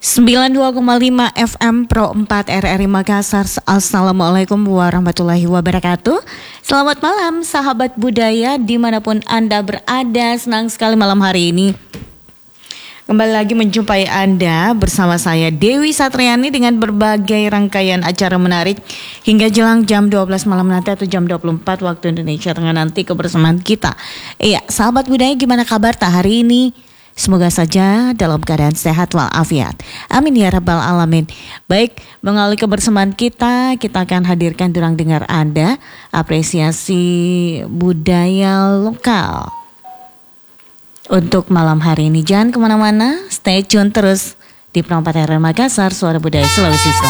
92,5 FM Pro 4 RRI Makassar. Assalamualaikum warahmatullahi wabarakatuh. Selamat malam sahabat budaya dimanapun Anda berada. Senang sekali malam hari ini kembali lagi menjumpai Anda bersama saya Dewi Satriani dengan berbagai rangkaian acara menarik hingga jelang jam 12 malam nanti atau jam 24 waktu Indonesia Tengah nanti kebersamaan kita. Iya, sahabat budaya, gimana kabar hari ini? Semoga saja dalam keadaan sehat walafiat. Amin ya rabbal alamin. Baik, mengalami kebersamaan kita akan hadirkan durang dengar Anda apresiasi budaya lokal untuk malam hari ini. Jangan kemana-mana, stay tune terus di Pro 4 RRI Makassar, Suara Budaya Sulawesi Selatan.